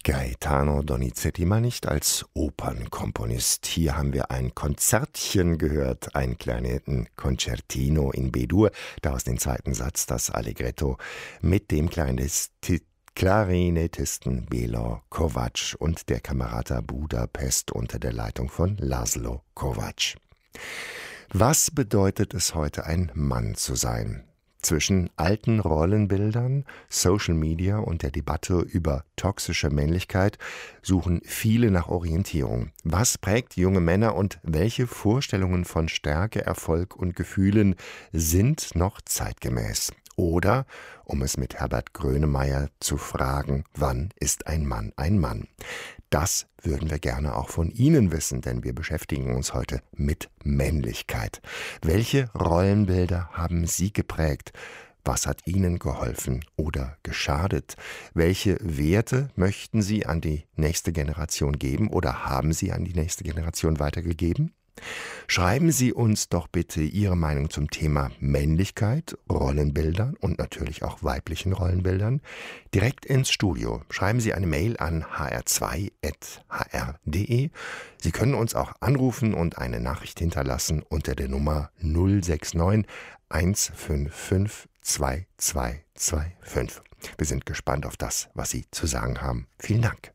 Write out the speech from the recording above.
Gaetano Donizetti mal nicht als Opernkomponist. Hier haben wir ein Konzertchen gehört, ein kleines Concertino in B-Dur, daraus den zweiten Satz, das Allegretto mit dem Klarinettisten Bela Kovac und der Camerata Budapest unter der Leitung von Laszlo Kovac. Was bedeutet es heute, ein Mann zu sein? Zwischen alten Rollenbildern, Social Media und der Debatte über toxische Männlichkeit suchen viele nach Orientierung. Was prägt junge Männer und welche Vorstellungen von Stärke, Erfolg und Gefühlen sind noch zeitgemäß? Oder, um es mit Herbert Grönemeyer zu fragen, wann ist ein Mann ein Mann? Das würden wir gerne auch von Ihnen wissen, denn wir beschäftigen uns heute mit Männlichkeit. Welche Rollenbilder haben Sie geprägt? Was hat Ihnen geholfen oder geschadet? Welche Werte möchten Sie an die nächste Generation geben oder haben Sie an die nächste Generation weitergegeben? Schreiben Sie uns doch bitte Ihre Meinung zum Thema Männlichkeit, Rollenbildern und natürlich auch weiblichen Rollenbildern direkt ins Studio. Schreiben Sie eine Mail an hr2@hr.de. Sie können uns auch anrufen und eine Nachricht hinterlassen unter der Nummer 069 155 2225. Wir sind gespannt auf das, was Sie zu sagen haben. Vielen Dank.